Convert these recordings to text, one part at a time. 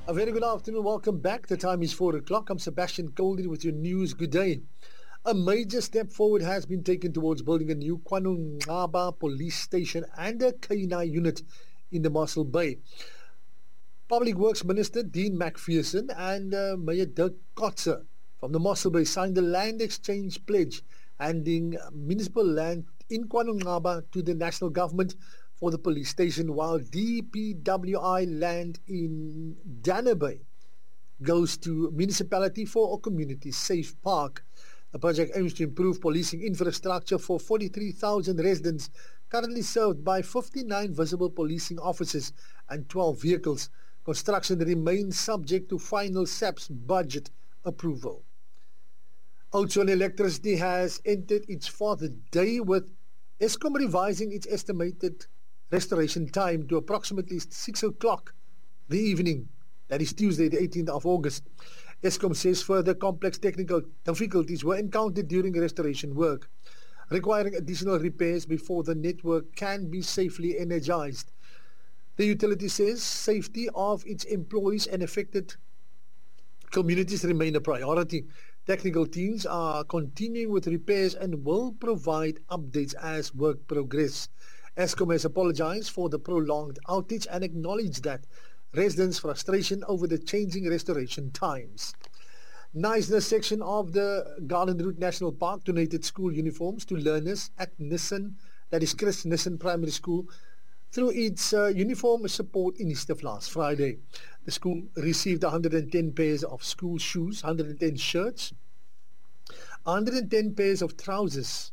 A very good afternoon. Welcome back. The time is 4 o'clock. I'm Sebastian Goldie with your news. Good day. A major step forward has been taken towards building a new KwaNongaba police station and a K9 unit in the Mossel Bay. Public Works Minister Dean McPherson and Mayor Dirk Kotze from the Mossel Bay signed the land exchange pledge, handing municipal land in KwaNongaba to the national government for the police station, while DPWI land in Dana Bay goes to municipality for a community safe park. The project aims to improve policing infrastructure for 43,000 residents currently served by 59 visible policing officers and 12 vehicles. Construction remains subject to final SAP's budget approval. Oudtshoorn Electricity has entered its fourth day, with Eskom revising its estimated restoration time to approximately 6 o'clock the evening. That is Tuesday, the 18th of August. Eskom says further complex technical difficulties were encountered during restoration work, requiring additional repairs before the network can be safely energized. The utility says safety of its employees and affected communities remain a priority. Technical teams are continuing with repairs and will provide updates as work progresses. Eskom has apologized for the prolonged outage and acknowledged that residents' frustration over the changing restoration times. Knysna section of the Garden Route National Park donated school uniforms to learners at Nissen, that is Chris Nissen Primary School, through its uniform support initiative last Friday. The school received 110 pairs of school shoes, 110 shirts, 110 pairs of trousers.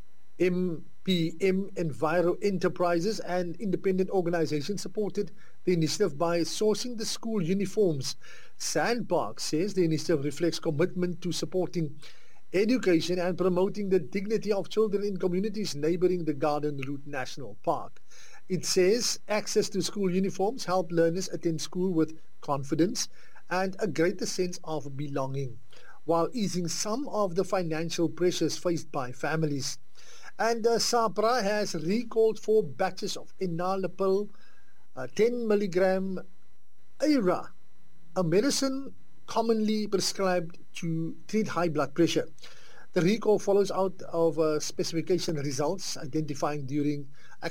MPM Enviro Enterprises and independent organizations supported the initiative by sourcing the school uniforms. Sandpark says the initiative reflects commitment to supporting education and promoting the dignity of children in communities neighboring the Garden Route National Park. It says access to school uniforms help learners attend school with confidence and a greater sense of belonging, while easing some of the financial pressures faced by families. And SAHPRA has recalled 4 batches of enalapril 10 milligram ARA, a medicine commonly prescribed to treat high blood pressure. The recall follows out of specification results identified during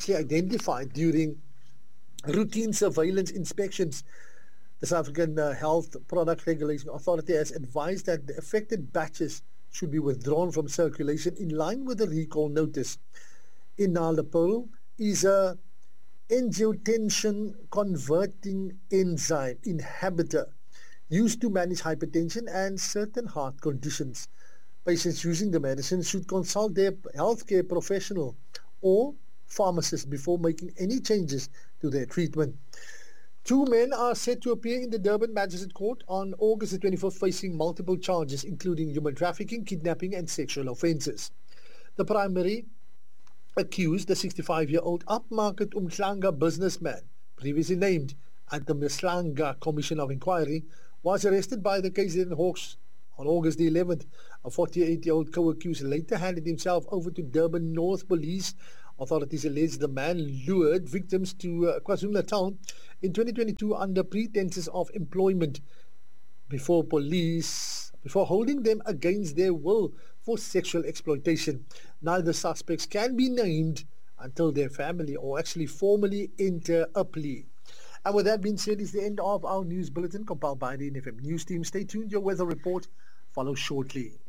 routine surveillance inspections. The South African Health Product Regulation Authority has advised that the affected batches should be withdrawn from circulation in line with the recall notice. Enalapril is a angiotensin converting enzyme inhibitor used to manage hypertension and certain heart conditions. Patients using the medicine should consult their healthcare professional or pharmacist before making any changes to their treatment. 2 men are set to appear in the Durban Magistrate Court on August the 24th facing multiple charges including human trafficking, kidnapping and sexual offences. The primary accused, the 65-year-old upmarket Umhlanga businessman, previously named at the Mhlanga Commission of Inquiry, was arrested by the KZN Hawks on August the 11th. A 48-year-old co-accused later handed himself over to Durban North Police. Authorities allege the man lured victims to KwaZulu-Natal in 2022 under pretenses of employment before holding them against their will for sexual exploitation. Neither suspects can be named until their family or actually formally enter a plea. And with that being said, is the end of our news bulletin compiled by the NFM News Team. Stay tuned, your weather report follows shortly.